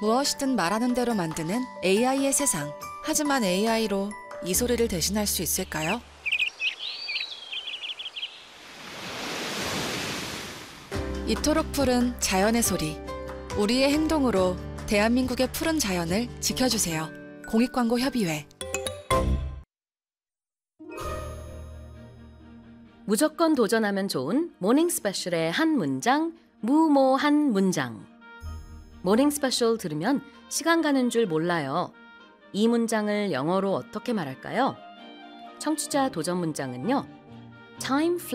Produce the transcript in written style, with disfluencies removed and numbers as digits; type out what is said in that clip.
무엇이든 말하는 대로 만드는 AI의 세상. 하지만 AI로 이 소리를 대신할 수 있을까요? 이토록 푸른 자연의 소리. 우리의 행동으로 대한민국의 푸른 자연을 지켜주세요. 공익광고협의회. 무조건 도전하면 좋은 모닝 스페셜의 한 문장, 무모한 문장. 모닝 스페셜 들으면 시간 가는 줄 몰라요. 이 문장을 영어로 어떻게 말할까요? 청취자 도전 문장은요. Time